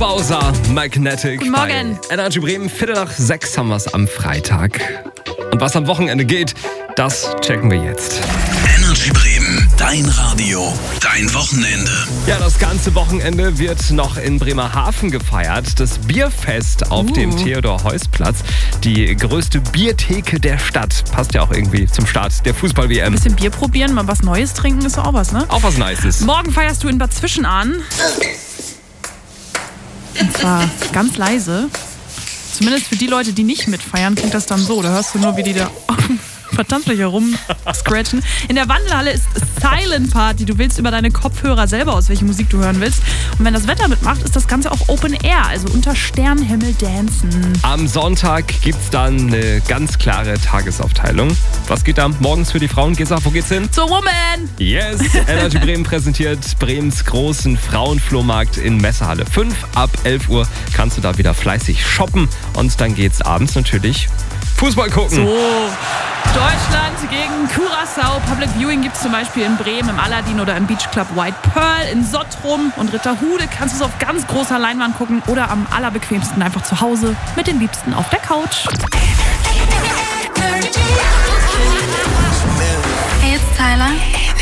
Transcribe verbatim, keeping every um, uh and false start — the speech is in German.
Bowser, Magnetic. Guten Morgen. Bei Energy Bremen, Viertel nach sechs haben wir es am Freitag. Und was am Wochenende geht, das checken wir jetzt. Energy Bremen, dein Radio, dein Wochenende. Ja, das ganze Wochenende wird noch in Bremerhaven gefeiert. Das Bierfest auf Uh. dem Theodor-Heuss-Platz. Die größte Biertheke der Stadt. Passt ja auch irgendwie zum Start der Fußball-W M. Ein bisschen Bier probieren, mal was Neues trinken, ist doch auch was, ne? Auch was Nices. Morgen feierst du in Bad Zwischenahn. Und zwar ganz leise. Zumindest für die Leute, die nicht mitfeiern, klingt das dann so. Da hörst du nur, wie die da auf dem Vertanzlöcher rumscratchen. In der Wandelhalle ist Silent Party. Du wählst über deine Kopfhörer selber aus, welche Musik du hören willst. Und wenn das Wetter mitmacht, ist das Ganze auch Open Air, also unter Sternenhimmel dancen. Am Sonntag gibt's dann eine ganz klare Tagesaufteilung. Was geht da morgens für die Frauen? Gesa, wo geht's hin? Zur Woman! Yes! Energy Bremen präsentiert Bremens großen Frauenflohmarkt in Messehalle fünf. Ab elf Uhr kannst du da wieder fleißig shoppen. Und dann geht's abends natürlich Fußball gucken. So, Deutschland gegen Curaçao. Public Viewing gibt es zum Beispiel in Bremen, im Aladdin oder im Beach Club White Pearl. In Sottrum und Ritterhude kannst du es auf ganz großer Leinwand gucken oder am allerbequemsten einfach zu Hause mit den Liebsten auf der Couch. Hey, it's Tyler.